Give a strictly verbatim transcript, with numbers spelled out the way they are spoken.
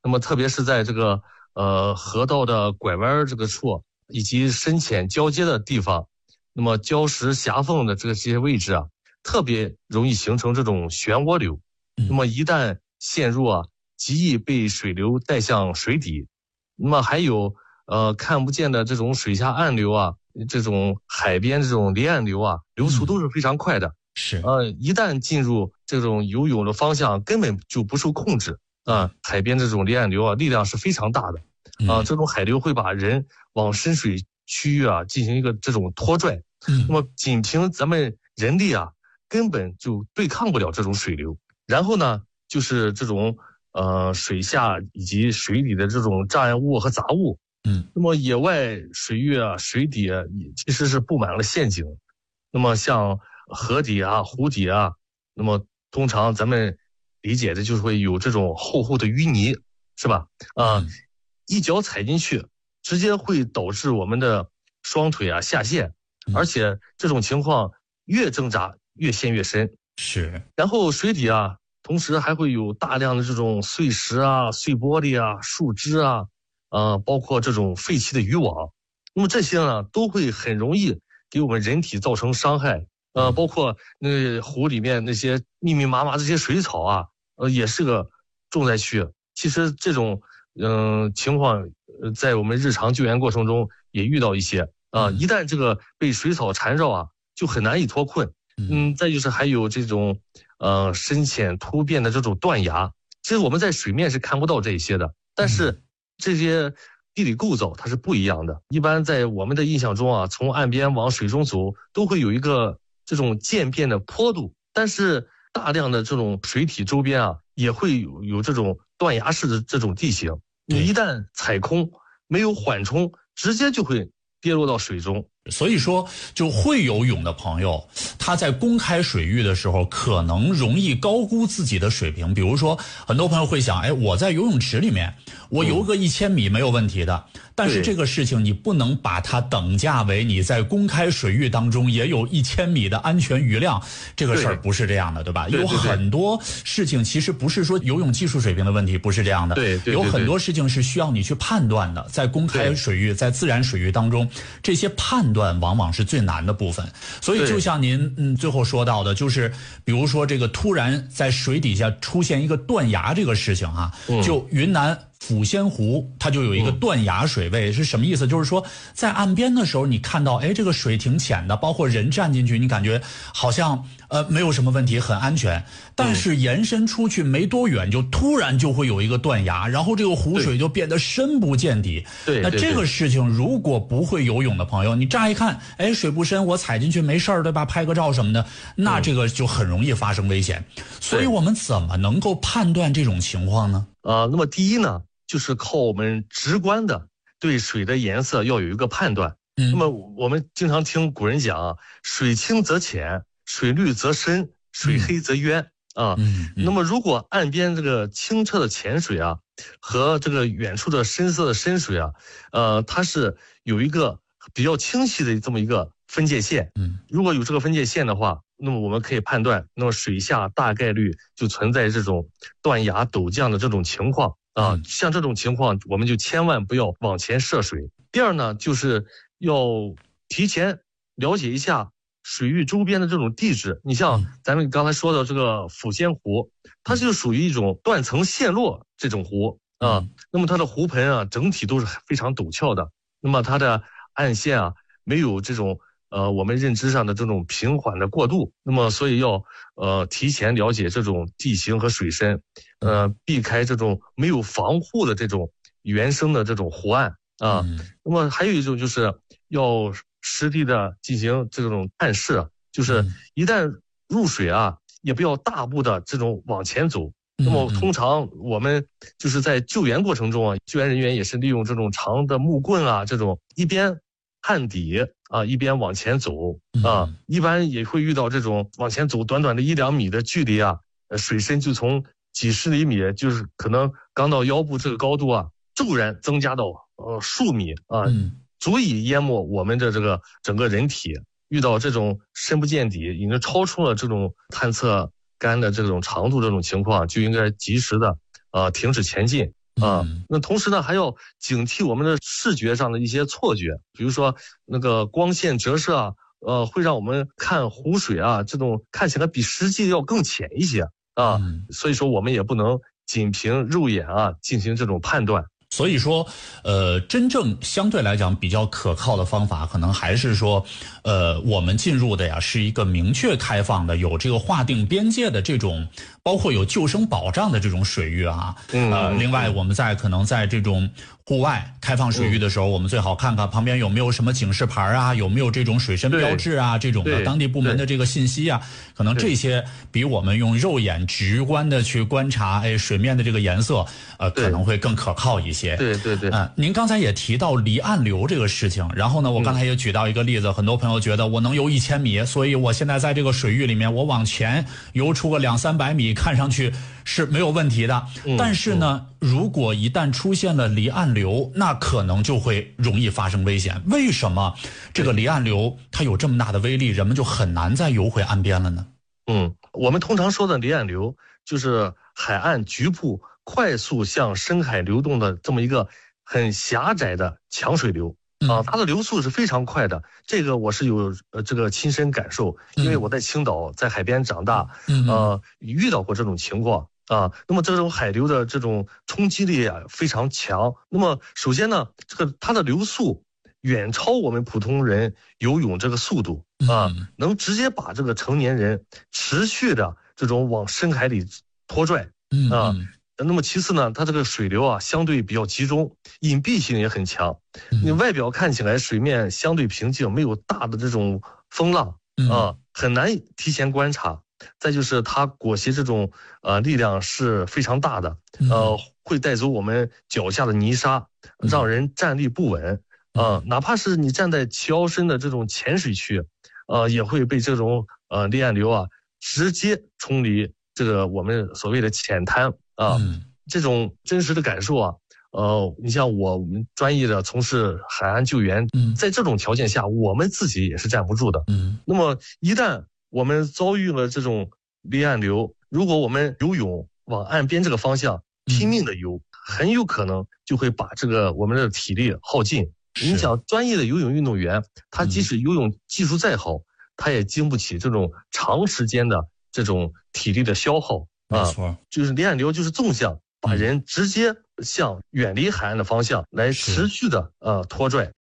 那么特别是在这个呃河道的拐弯这个处以及深浅交接的地方，那么礁石狭缝的这些位置啊，特别容易形成这种漩涡流。那么一旦陷入啊，极易被水流带向水底。那么还有呃看不见的这种水下暗流啊，这种海边这种离岸流啊，流速都是非常快的。嗯、 是呃，一旦进入这种游泳的方向，根本就不受控制啊、呃。海边这种离岸流啊，力量是非常大的啊、呃。这种海流会把人往深水区域啊进行一个这种拖拽。嗯，那么仅凭咱们人力啊，根本就对抗不了这种水流。然后呢，就是这种呃水下以及水里的这种障碍物和杂物。嗯，那么野外水域啊，水底啊，其实是布满了陷阱。那么像河底啊、湖底啊，那么通常咱们理解的就是会有这种厚厚的淤泥，是吧？啊、呃，一脚踩进去，直接会导致我们的双腿啊下陷，而且这种情况越挣扎越陷越深。 是， 然后水底啊，同时还会有大量的这种碎石啊、碎玻璃啊、树枝啊。呃，包括这种废弃的渔网，那么这些呢，都会很容易给我们人体造成伤害。呃，包括那湖里面那些密密麻麻这些水草啊，呃，也是个重灾区。其实这种嗯、呃、情况，呃，在我们日常救援过程中也遇到一些啊、呃。一旦这个被水草缠绕啊，就很难以脱困。嗯，再就是还有这种呃深浅突变的这种断崖，其实我们在水面是看不到这些的，但是这些地理构造它是不一样的。一般在我们的印象中啊，从岸边往水中走都会有一个这种渐变的坡度，但是大量的这种水体周边啊，也会有有这种断崖式的这种地形。你一旦踩空，没有缓冲，直接就会跌落到水中。 所以说，就会游泳的朋友，他在公开水域的时候，可能容易高估自己的水平。比如说，很多朋友会想，哎，我在游泳池里面，我游个一千米没有问题的。嗯、但是这个事情你不能把它等价为你在公开水域当中也有一千米的安全余量。这个事儿不是这样的， 对, 对吧？ 对对对， 有很多事情其实不是说游泳技术水平的问题，不是这样的。 对 对, 对, 对， 有很多事情是需要你去判断的。在公开水域，在自然水域当中，这些判断往往是最难的部分。所以就像您嗯最后说到的，就是比如说这个突然在水底下出现一个断崖这个事情啊，嗯、就云南抚仙湖它就有一个断崖水位，嗯、是什么意思？就是说在岸边的时候，你看到哎这个水挺浅的，包括人站进去，你感觉好像呃没有什么问题，很安全。但是延伸出去没多远，就突然就会有一个断崖，然后这个湖水就变得深不见底。 对， 那这个事情如果不会游泳的朋友，你乍一看，哎，水不深，我踩进去没事儿，对吧？拍个照什么的，那这个就很容易发生危险。嗯、所以我们怎么能够判断这种情况呢？ 啊、呃，那么第一呢，就是靠我们直观的对水的颜色要有一个判断。嗯，那么我们经常听古人讲啊，水清则浅，水绿则深，水黑则渊。嗯啊，嗯嗯、那么如果岸边这个清澈的浅水啊，和这个远处的深色的深水啊，呃，它是有一个比较清晰的这么一个分界线。嗯，如果有这个分界线的话，那么我们可以判断，那么水下大概率就存在这种断崖陡降的这种情况啊。嗯、像这种情况，我们就千万不要往前涉水。第二呢，就是要提前了解一下水域周边的这种地质。你像咱们刚才说的这个抚仙湖，它就属于一种断层陷落这种湖啊。那么它的湖盆啊，整体都是非常陡峭的。那么它的岸线啊，没有这种呃我们认知上的这种平缓的过渡。那么所以要呃提前了解这种地形和水深，呃避开这种没有防护的这种原生的这种湖岸啊。那么还有一种就是要实地的进行这种探视，就是一旦入水啊，也不要大步的这种往前走。那么通常我们就是在救援过程中啊，救援人员也是利用这种长的木棍啊，这种一边探底啊，一边往前走啊。一般也会遇到这种往前走短短的一两米的距离啊，水深就从几十厘米，就是可能刚到腰部这个高度啊，骤然增加到呃数米啊。足以淹没我们的这个整个人体。遇到这种深不见底，已经超出了这种探测杆的这种长度这种情况，就应该及时的呃停止前进啊。嗯、那同时呢，还要警惕我们的视觉上的一些错觉，比如说那个光线折射啊，呃，会让我们看湖水啊，这种看起来比实际要更浅一些啊。嗯、所以说，我们也不能仅凭肉眼啊进行这种判断。 所以说，呃，真正相对来讲比较可靠的方法，可能还是说，呃，我们进入的呀是一个明确开放的、有这个划定边界的这种，包括有救生保障的这种水域啊。嗯。呃，另外我们在可能在这种户外开放水域的时候，嗯、我们最好看看旁边有没有什么警示牌啊，有没有这种水深标志啊，这种的当地部门的这个信息啊，可能这些比我们用肉眼直观的去观察，哎，水面的这个颜色，呃，可能会更可靠一些。 对对对， 嗯，您刚才也提到离岸流这个事情，然后呢，我刚才也举到一个例子，嗯、很多朋友觉得我能游一千米，所以我现在在这个水域里面，我往前游出个两三百米，看上去是没有问题的。嗯、但是呢，嗯、如果一旦出现了离岸流，那可能就会容易发生危险。为什么这个离岸流它有这么大的威力，人们就很难再游回岸边了呢？ 嗯，我们通常说的离岸流，就是海岸局部快速向深海流动的这么一个很狭窄的强水流啊，它的流速是非常快的。这个我是有呃这个亲身感受，因为我在青岛在海边长大，呃遇到过这种情况啊。那么这种海流的这种冲击力啊非常强。那么首先呢，这个它的流速远超我们普通人游泳这个速度啊，能直接把这个成年人持续的这种往深海里拖拽啊。那么其次呢，它这个水流啊相对比较集中，隐蔽性也很强。你外表看起来水面相对平静，没有大的这种风浪啊，很难提前观察。再就是它裹挟这种呃力量是非常大的，呃，会带走我们脚下的泥沙，让人站立不稳啊。哪怕是你站在齐腰深的这种浅水区，呃，也会被这种呃离岸流啊直接冲离这个我们所谓的浅滩。啊，嗯、这种真实的感受啊，呃，你像我们专业的从事海岸救援，嗯、在这种条件下，我们自己也是站不住的。嗯，那么一旦我们遭遇了这种离岸流，如果我们游泳往岸边这个方向拼命的游，嗯、很有可能就会把这个我们的体力耗尽。你想，专业的游泳运动员，他即使游泳技术再好，嗯、他也经不起这种长时间的这种体力的消耗。 没错， 啊，就是离岸流就是纵向把人直接向远离海岸的方向来持续的呃拖拽。